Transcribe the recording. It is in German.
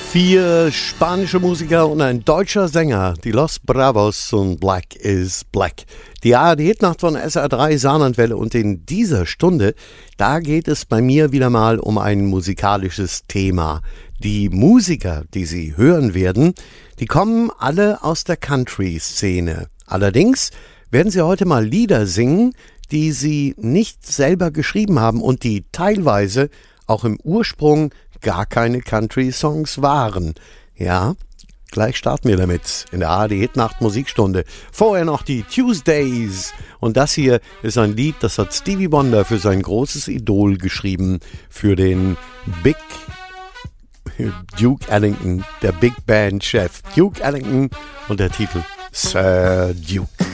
4 spanische Musiker und ein deutscher Sänger, die Los Bravos und Black is Black. Die ARD-Hitnacht von SR3 Saarlandwelle und in dieser Stunde, da geht es bei mir wieder mal um ein musikalisches Thema. Die Musiker, die Sie hören werden, die kommen alle aus der Country-Szene. Allerdings werden sie heute mal Lieder singen, die sie nicht selber geschrieben haben und die teilweise auch im Ursprung gar keine Country-Songs waren. Ja, gleich starten wir damit in der ARD-Hitnacht Musikstunde. Vorher noch die Tuesdays. Und das hier ist ein Lied, das hat Stevie Wonder für sein großes Idol geschrieben, für den Big Duke Ellington, der Big Band-Chef Duke Ellington und der Titel Sir Duke.